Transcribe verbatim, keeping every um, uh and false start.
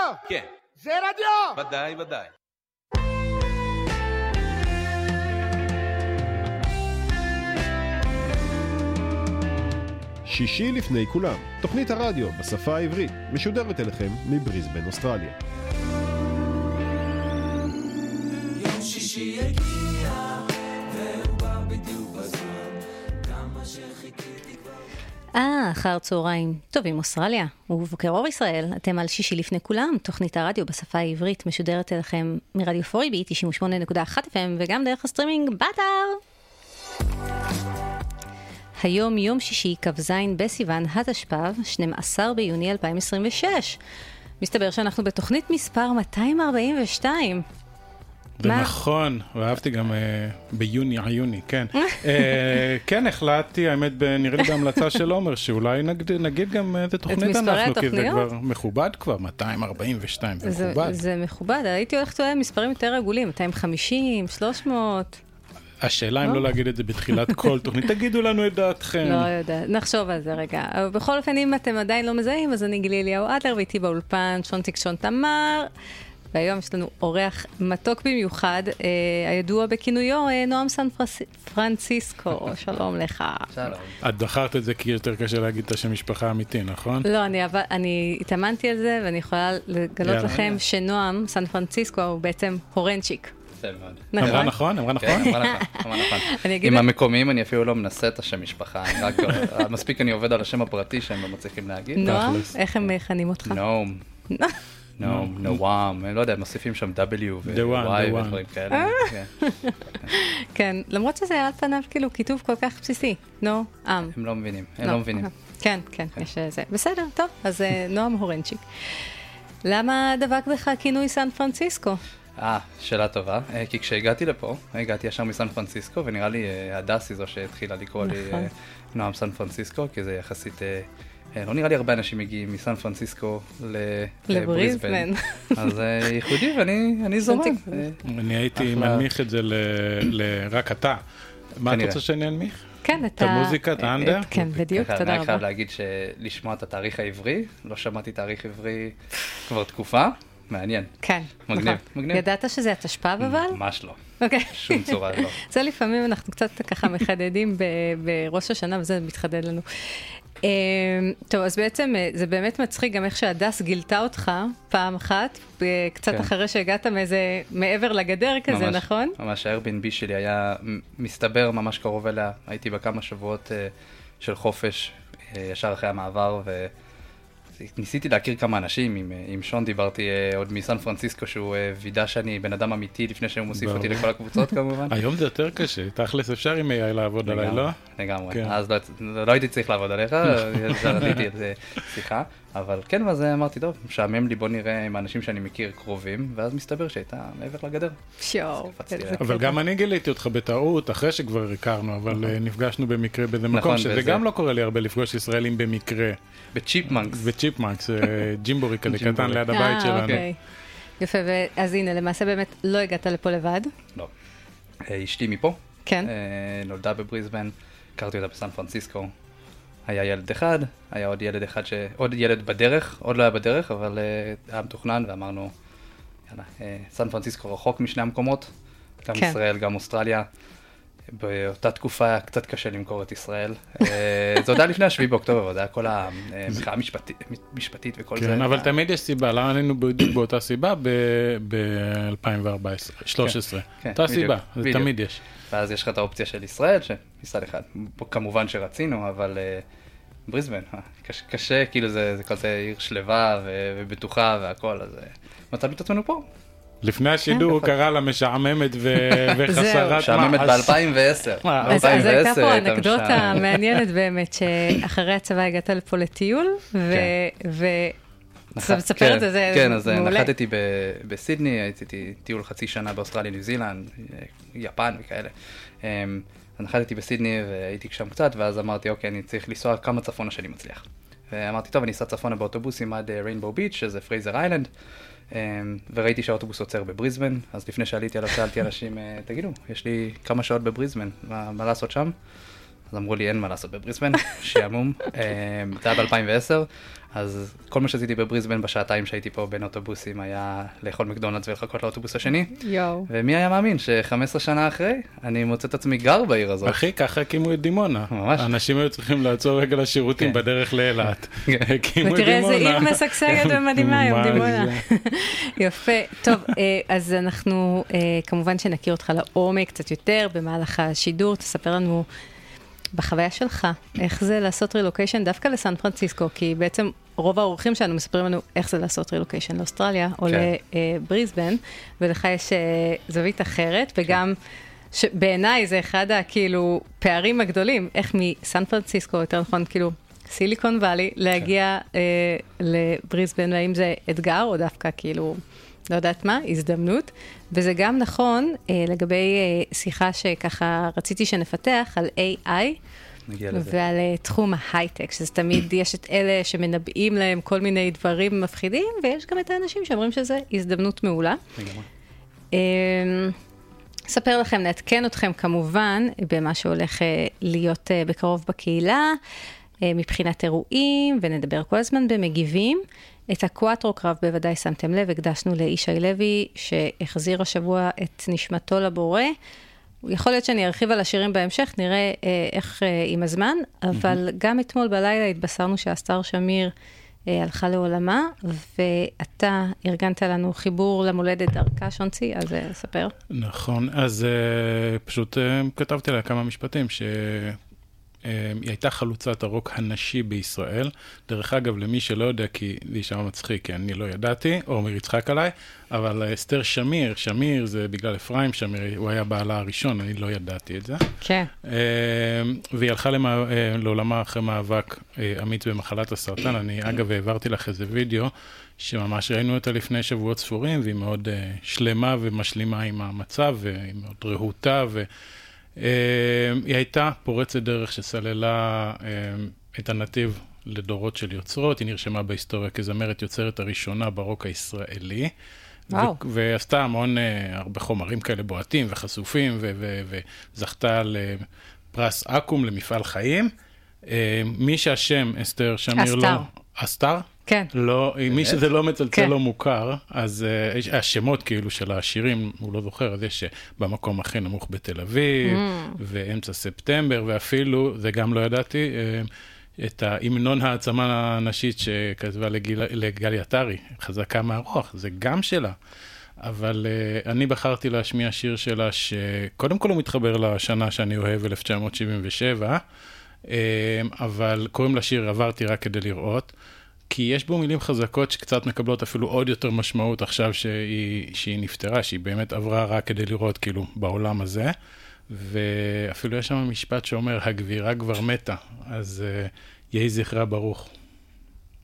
כן. זה רדיו! ודאי, ודאי. שישי לפני כולם, תוכנית הרדיו בשפה העברית, משודרת אליכם מבריסבן, אוסטרליה. יום שישי הגיע, והוא בא בדיוק בזמן, כמה שחיכיתי כבר... אה, אחר צהריים. טוב, עם אוסטרליה, ובוקר אור ישראל, אתם על שישי לפני כולם, תוכנית הרדיו בשפה העברית, משודרת אליכם מרדיו פורי בי תשעים ושמונה נקודה אחת אף אם, וגם דרך הסטרימינג באתר. היום יום שישי, כ"ז בסיוון התשפ"ב, שנים עשר ביוני אלפיים עשרים ושש. מסתבר שאנחנו בתוכנית מספר מאתיים ארבעים ושתיים. ונכון, ואהבתי גם ביוני, עיוני, כן. כן, החלטתי, האמת, נראה לי בהמלצה של עומר, שאולי נגיד גם איזה תוכנית אנחנו, כי זה כבר מכובד כבר, מאתיים ארבעים ושתיים, זה מכובד. זה מכובד, הייתי הולכת אולי מספרים יותר רגולים, מאתיים וחמישים, שלוש מאות. השאלה אם לא להגיד את זה בתחילת כל תוכנית, תגידו לנו את דעתכם. לא יודע, נחשוב על זה רגע. בכל אופן, אם אתם עדיין לא מזהים, אז אני גילי אליהו אדלר, ואיתי באולפן שון תקשון תמר, והיום יש לנו אורח מתוק במיוחד, אה, הידוע בכינויו, אה, נועם סן פרנסיסקו. שלום לך. שלום. את דחרת את זה כי יותר קשה להגיד את השם משפחה אמיתי, נכון? לא, אני, אני התאמנתי על זה, ואני יכולה לגלות לכם יאללה. שנועם סן פרנסיסקו הוא בעצם הורנצ'יק. אמרה נכון? אמרה נכון? כן, אמרה נכון. עם המקומיים אני אפילו לא מנסה את השם משפחה, מספיק אני עובד על השם הפרטי שהם לא מצליחים להגיד. נועם? איך הם מכנים אותך? נועם. נועם, נועם, אני לא יודע, מוסיפים שם W ו-Y ודברים כאלה. כן, למרות שזה היה על פניו כאילו כיתוב כל כך בסיסי, נועם. הם לא מבינים, הם לא מבינים. כן, כן, יש זה. בסדר, טוב, אז נועם הורנצ'יק. למה דבק בך כינוי סן פרנסיסקו? אה, שאלה טובה, כי כשהגעתי לפה, הגעתי ישר מסן פרנסיסקו, ונראה לי הדס היא זו שהתחילה לקרוא לי נועם סן פרנסיסקו, כי זה יחסית, לא נראה לי הרבה אנשים מגיעים מסן פרנסיסקו לבריסבן. אז ייחודי, ואני זורם. אני הייתי מנמיך את זה לרק אתה. מה את רוצה שאני אנמיך? כן, את המוזיקה, את האנדר? כן, בדיוק, תודה רבה. אני חייב להגיד שלשמוע את התאריך העברי, לא שמעתי תאריך עברי כבר תקופה. מעניין. כן. מגניב, מגניב. ידעת שזה התשפ"ב אבל? ממש לא. אוקיי. שום צורה לא. זה לפעמים אנחנו קצת ככה מחדדים בראש השנה, וזה מתחדד לנו. טוב, אז בעצם זה באמת מצחיק גם איך שהדס גילתה אותך פעם אחת, קצת אחרי שהגעת מאיזה מעבר לגדר כזה, נכון? ממש, ה-Airbnb שלי היה מסתבר ממש קרוב אליה. הייתי בכמה שבועות של חופש, ישר אחרי המעבר, ו... ניסיתי להכיר כמה אנשים, עם, עם שון דיברתי uh, עוד מסן פרנסיסקו, שהוא uh, וידע שאני בן אדם אמיתי לפני שהוא מוסיף אותי לכל הקבוצות כמובן. היום זה יותר קשה, תכלס אפשר עם איי איי לעבוד עליי, לא? לגמרי, כן. אז לא, לא הייתי צריך לעבוד עליך, רציתי את זה שיחה, אבל כן, אז אמרתי, טוב, משעמם לי, בוא נראה עם האנשים שאני מכיר קרובים, ואז מסתבר שהייתה מעבר לגדר. שואו. אבל גם אני גיליתי אותך בטעות, אחרי שכבר הכרנו, אבל נפגשנו במקרה באיזה מקום, שזה גם לא קורה לי הרבה לפגוש ישראלים במקרה. בצ'יפמנקס. בצ'יפמנקס, ג'ימבורי כזה קטן ליד הבית שלנו. יפה, אז הנה, למעשה באמת לא הגעת לפה לבד? לא. אשתי מפה. כן. נולדה בבריסבן, הכרתי אותה בסן פרנסיסקו. היה ילד אחד, היה עוד ילד אחד, ש... עוד ילד בדרך, עוד לא היה בדרך, אבל uh, היה מתוכנן, ואמרנו, יאללה, uh, סן פרנסיסקו רחוק משני המקומות, גם כן. ישראל, גם אוסטרליה. באותה תקופה היה קצת קשה למכור את ישראל. uh, זה עוד היה לפני השביעי באוקטובר, זה היה כל המחאה המשפטית, משפטית וכל כן, זה. כן, אבל תמיד יש סיבה, למה עלינו בדיוק באותה סיבה ב-אלפיים וארבע עשרה, שלוש עשרה. כן, אותה בדיוק, סיבה, זה בדיוק. תמיד יש. ואז יש לך את האופציה של ישראל, שמצד אחד, כמובן שרצינו, אבל uh, בריסבן, קשה, קשה, כאילו זה, זה כזה עיר שלווה ו- ובטוחה והכל, אז מצאנו את עצמנו פה. לפני השידור קרא לה משעממת וחסרת מעש. משעממת ב-אלפיים ועשר. אז הייתה פה אנקדוטה מעניינת באמת, שאחרי הצבא הגעת לפה לטיול, ו... תספר את זה, כן, אז נחתתי בסידני, הייתי טיול חצי שנה באוסטרליה, ניו זילנד, יפן וכאלה. אז נחתתי בסידני והייתי שם קצת, ואז אמרתי, אוקיי, אני צריך לנסוע כמה צפונה שאני מצליח. ואמרתי, טוב, אני אסע צפונה באוטובוסים עד ריינבו ביץ', שזה פרייזר איילנד, וראיתי שהאוטובוס עוצר בבריסבן, אז לפני שעליתי עליו שאלתי אנשים, תגידו, יש לי כמה שעות בבריסבן, מה לעשות שם? אז אז אמרו לי אין מה לעשות בבריסבן, שיעמום, זה היה ב-אלפיים ועשר, אז כל מה שעשיתי בבריסבן בשעתיים שהייתי פה בין אוטובוסים היה לאכול מקדונלדס ולחכות לאוטובוס השני, יואו. ומי היה מאמין ש-חמש עשרה שנה אחרי אני מוצא את עצמי גר בעיר הזאת. אחי, ככה הקימו את דימונה. ממש. אנשים היו צריכים לעצור רגע לשירותים בדרך לאילת. הקימו את ותראה דימונה. איזה עיר משגשגת ומדהימה היום, דימונה. יפה. טוב, אז אנחנו כמובן שנכיר אותך לעומק קצת יותר במהלך השידור, תספר לנו בחוויה שלך, איך זה לעשות רילוקיישן דווקא לסן פרנסיסקו, כי בעצם רוב האורחים שלנו מספרים לנו איך זה לעשות רילוקיישן לאוסטרליה או לבריסבן, ולך יש זווית אחרת, וגם שבעיניי זה אחד הכאילו פערים הגדולים, איך מסן פרנסיסקו, יותר נכון, כאילו סיליקון ואלי, להגיע לבריסבן, והאם זה אתגר או דווקא כאילו, לא יודעת מה, הזדמנות, וזה גם נכון לגבי שיחה שככה רציתי שנפתח על איי איי, ועל תחום ההייטק, שזה תמיד יש את אלה שמנבאים להם כל מיני דברים מפחידים, ויש גם את האנשים שאומרים שזה הזדמנות מעולה. אספר לכם, נעדכן אתכם כמובן במה שהולך להיות בקרוב בקהילה, מבחינת אירועים, ונדבר כל הזמן במגיבים. את הקואטרו קרב בוודאי שמתם לב, הקדשנו לאישי לוי, שהחזיר השבוע את נשמתו לבורא. יכול להיות שאני ארחיב על השירים בהמשך, נראה אה, איך אה, עם הזמן, אבל mm-hmm. גם אתמול בלילה התבשרנו שהסטאר שמיר אה, הלכה לעולמה, ואתה ארגנת לנו חיבור למולדת דרכה, שונצי, אז אה, ספר. נכון, אז אה, פשוט אה, כתבתי לה כמה משפטים ש... היא הייתה חלוצת הרוק הנשי בישראל. דרך אגב, למי שלא יודע, כי לי שם מצחיק, כי אני לא ידעתי, עומר יצחק עליי, אבל אסתר שמיר, שמיר זה בגלל אפרים שמיר, הוא היה בעלה הראשון, אני לא ידעתי את זה. כן. והיא הלכה לעולמה אחרי מאבק אמיץ במחלת הסרטן. אני אגב העברתי לך איזה וידאו, שממש ראינו אותה לפני שבועות ספורים, והיא מאוד שלמה ומשלימה עם המצב, והיא מאוד רהוטה ו... היא הייתה פורצת דרך שסללה את הנתיב לדורות של יוצרות, היא נרשמה בהיסטוריה כזמרת יוצרת הראשונה ברוק הישראלי, וואו. ועשתה המון, הרבה חומרים כאלה בועטים וחשופים, וזכתה לפרס אקו"ם למפעל חיים. מי שהשם אסתר שמיר לא... אסתר? כן. לא, מי שזה לא מצלצל לא מוכר, אז השמות כאילו של השירים, הוא לא זוכר, אז יש במקום הכי נמוך בתל אביב, ואמצע ספטמבר, ואפילו, זה גם לא ידעתי, את ההמנון העצמה הנשית שכתבה לגלי עטרי, חזקה מהרוח, זה גם שלה. אבל אני בחרתי להשמיע שיר שלה, שקודם כל הוא מתחבר לשנה שאני אוהב, אלף תשע מאות שבעים ושבע, אבל קוראים לשיר עברתי רק כדי לראות, כי יש בו מילים חזקות שקצת מקבלות אפילו עוד יותר משמעות עכשיו שהיא, שהיא נפטרה, שהיא באמת עברה רק כדי לראות כאילו בעולם הזה, ואפילו יש שם משפט שאומר, הגבירה כבר מתה, אז uh, יהי זכרה ברוך.